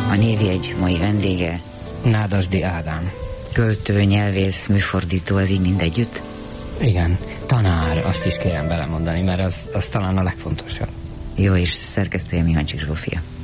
A névjegy mai vendége Nádasdy Ádám. Költő, nyelvész, műfordító, az így mindegyütt? Igen, tanár, azt is kérem belemondani, mert az talán a legfontosabb. Jó, és szerkesztője Mihancsiks Zsófia.